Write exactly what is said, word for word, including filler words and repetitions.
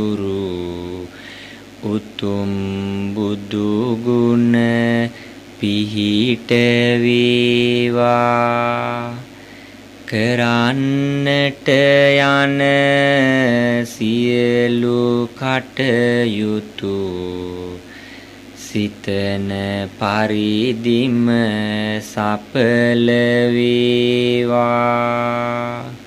උතුම් බුදු ගුණ පිහිට වේවා. කරන්නට යන සියලු කටයුතු සිතන පරිදිම සඵල වේවා.